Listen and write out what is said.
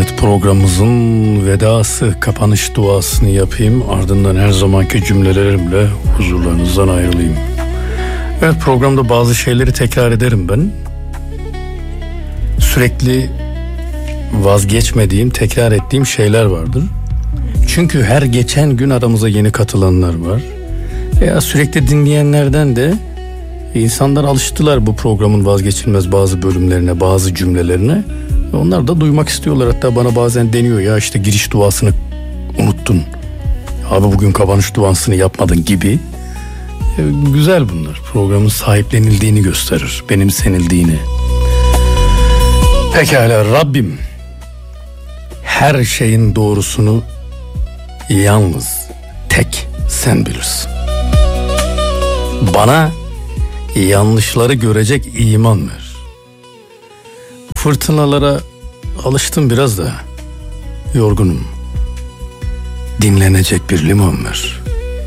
Evet, programımızın vedası, kapanış duasını yapayım. Ardından her zamanki cümlelerimle huzurlarınızdan ayrılayım. Evet, programda bazı şeyleri tekrar ederim ben. Sürekli vazgeçmediğim, tekrar ettiğim şeyler vardır. Çünkü her geçen gün aramıza yeni katılanlar var. Veya sürekli dinleyenlerden de insanlar alıştılar bu programın vazgeçilmez bazı bölümlerine, bazı cümlelerine. Onlar da duymak istiyorlar. Hatta bana bazen deniyor, ya işte giriş duasını unuttun. Abi bugün kapanış duasını yapmadın gibi. Güzel bunlar. Programın sahiplenildiğini gösterir. Benimsenildiğini. Pekala, Rabbim her şeyin doğrusunu yalnız tek sen bilirsin. Bana yanlışları görecek iman ver. Fırtınalara alıştım biraz da yorgunum. Dinlenecek bir liman ver.